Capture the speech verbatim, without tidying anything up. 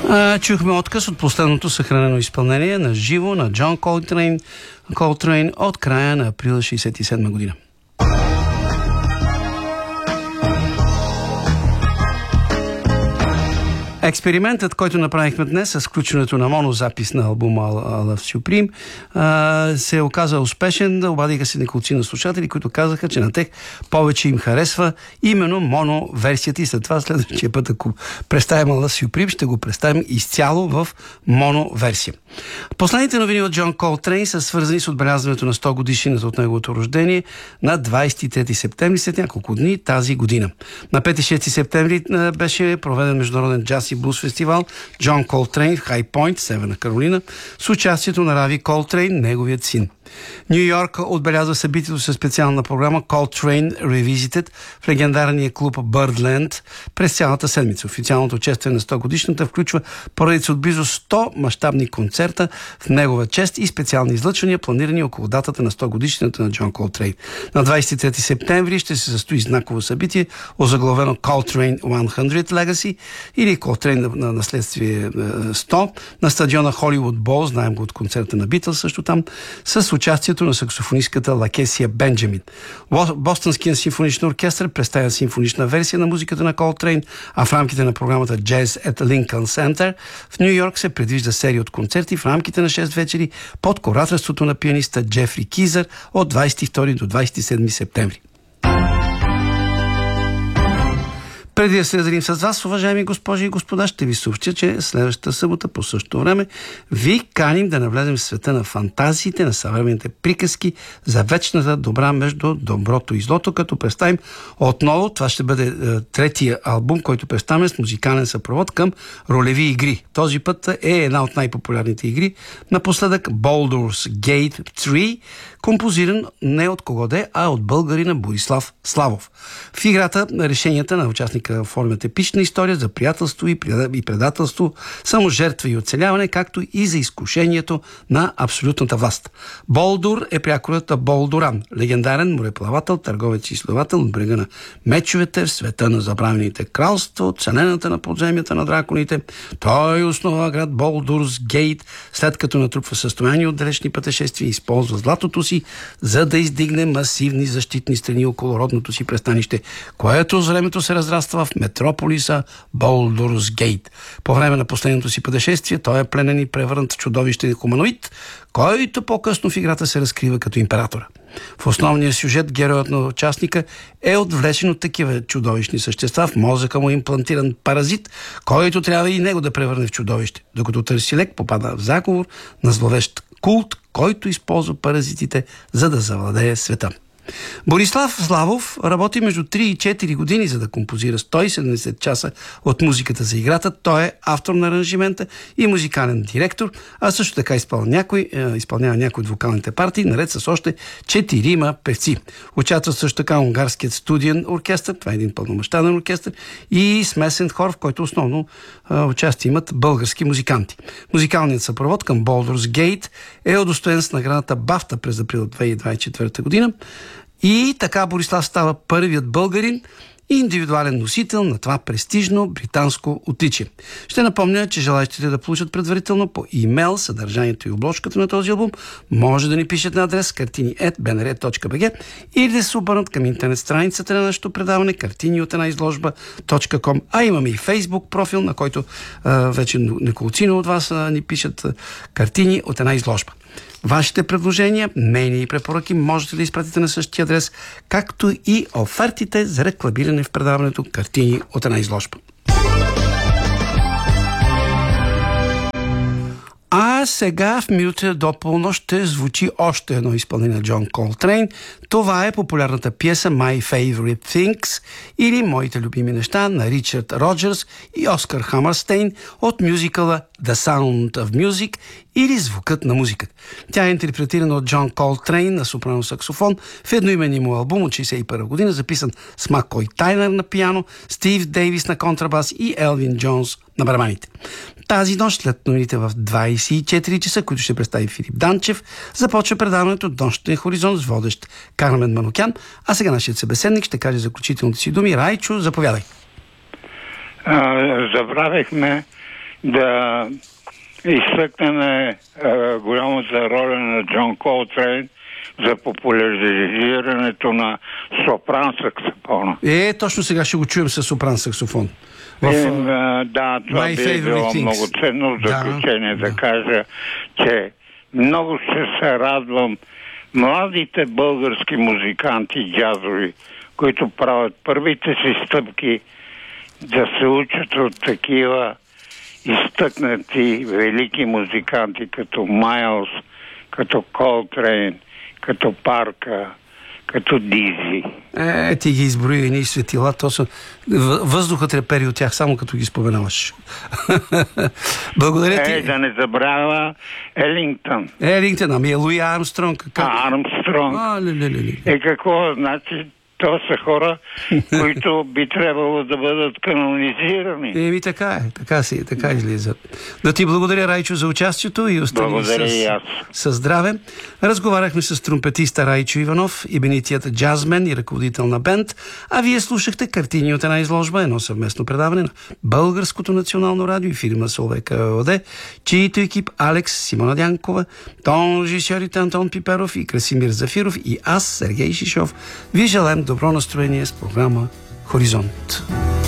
А, чухме отказ от последното съхранено изпълнение на живо на Джон Колтрейн, Колтрейн от края на април шейсет и седма година. Експериментът, който направихме днес с включването на монозапис на албума Love Supreme, се оказа успешен. Обадиха се неколцина слушатели, които казаха, че на тях повече им харесва именно моноверсията и след това следващия път, ако представим Love Supreme, ще го представим изцяло в моноверсия. Последните новини от Джон Колтрейн са свързани с отбелязването на сто годишнината от неговото рождение на двадесет и трети септември, след няколко дни тази година. На пети и шести септември беше проведен международен джаз и блуз фестивал Джон Колтрейн в Хай Пойнт, Северна Каролина, с участието на Рави Колтрейн, неговият син. Ню Йорк отбелязва събитието със специална програма Coltrane Revisited в легендарния клуб Birdland през цялата седмица. Официалното честване на сто годишната включва поредица от близо сто мащабни концерта в негова чест и специални излъчвания, планирани около датата на сто годишната на Джон Колтрейн. На двадесет и трети септември ще се състои знаково събитие, озаглавено Coltrane сто Legacy или Coltrane на наследствие сто на стадиона Холивуд Бол, знаем го от концерта на Битълс също там, с участието на саксофонистката Лакесия Бенджамин. Бостонският симфоничен оркестър представя симфонична версия на музиката на Колтрейн, а в рамките на програмата Jazz at Lincoln Center в Ню Йорк се предвижда серия от концерти в рамките на шест вечери под кураторството на пианиста Джефри Кизър от двадесет и втори до двадесет и седми септември. Преди да се разделим с вас, уважаеми госпожи и господа, ще ви съобщя, че следващата събота по същото време ви каним да навлезем в света на фантазиите, на съвременните приказки за вечната добра между доброто и злото, като представим отново, това ще бъде е, третия албум, който представяме с музикален съпровод към ролеви игри. Този път е една от най-популярните игри. Напоследък Baldur's Gate три, композиран не от кого де, а от българина Борислав Славов. В играта решенията на участника оформят епична история за приятелство и предателство, саможертва и оцеляване, както и за изкушението на абсолютната власт. Болдур е прякорът Болдуран, легендарен мореплавател, търговец и изследовател от брега на мечовете в света на забравените кралства, от вселената на подземията на драконите. Той основа град Baldur's Gate, след като натрупва състояние от далечни пътешествия и използва златото си, за да издигне масивни защитни стени около родното си пристанище, което с времето се разраства в метрополиса Baldur's Gate. По време на последното си пътешествие той е пленен и превърнат в чудовищен хуманоид, който по-късно в играта се разкрива като императора. В основния сюжет героят на участника е отвлечен от такива чудовищни същества, в мозъка му е имплантиран паразит, който трябва и него да превърне в чудовище, докато Търсилек попада в заговор на зловещ култ, който използва паразитите, за да завладее света. Борислав Славов работи между три и четири години, за да композира сто и седемдесет часа от музиката за играта. Той е автор на аранжимента и музикален директор, а също така изпълнява някой, е, изпълнява някои от вокалните партии, наред с още четирима певци. Участва също така унгарският студиен оркестър, това е един пълномащабен оркестър, и смесен хор, в който основно е, участие имат български музиканти. Музикалният съпровод към Baldur's Gate е удостоен с наградата Бафта през април две хиляди двадесет и четвърта година. И така Борислав става първият българин и индивидуален носител на това престижно британско отличие. Ще напомня, че желаещите да получат предварително по имейл съдържанието и обложката на този албум може да ни пишат на адрес картини ет би ен ар точка би джи или да се обърнат към интернет страницата на нашето предаване картини от една изложба точка ком, а имаме и Фейсбук профил, на който а, вече неколцина от вас а, ни пишат а, картини от една изложба. Вашите предложения, мнения и препоръки можете да изпратите на същия адрес, както и офертите за рекламиране в предаването картини от една изложба. А сега в минута до полнощ ще звучи още едно изпълнение на Джон Колтрейн. Това е популярната пиеса My Favorite Things или Моите любими неща на Ричард Роджерс и Оскар Хамърстейн от мюзикъла The Sound of Music или Звукът на музиката. Тя е интерпретирана от Джон Колтрейн на сопрано саксофон в едноименния му албум от шейсет и първа година, записан с Макой Тайнер на пиано, Стив Дейвис на контрабас и Елвин Джонс на барабаните. Тази нощ, след новините в двадесет и четири часа, които ще представи Филип Данчев, започва предаването Нощен хоризонт с водещ Кармен Манукян, а сега нашият събеседник ще каже заключителните си думи. Райчо, заповядай. А, забравихме да изтъкнем голямата роля на Джон Колтрейн за популяризирането на сопран саксофона. Е, точно сега ще го чуем с сопран саксофон. В, е, да, това би било много ценно в заключение да, да кажа, че много ще се радвам младите български музиканти джазови, които правят първите си стъпки, да се учат от такива изтъкнати велики музиканти като Майлс, като Колтрейн, като Парка, като Дизи. Е, ти ги изброи едни светила, то са... Въздуха трепери от тях, само като ги споменаваш. Благодаря ти. Е, да не забравя Елингтън. Елингтън, ами е Луи Армстронг. Как... А, Армстронг. А, ле, ле, ле. Е, какво значи? То са хора, които би трябвало да бъдат канонизирани. Еми така е, така си, така излизат. Да ти благодаря, Райчо, за участието и остани с, с здраве. Разговаряхме с тромпетиста Райчо Иванов, именитият джазмен и ръководител на бенд, а вие слушахте картини от една изложба, едно съвместно предаване на Българското национално радио и фирма Соловейка ЕООД, чието екип Алекс, Симона Дянкова, тон режисьорите Антон Пиперов и Красимир Зафиров и аз, Сергей Шишов, ви желаем добро настроение с програма Хоризонт.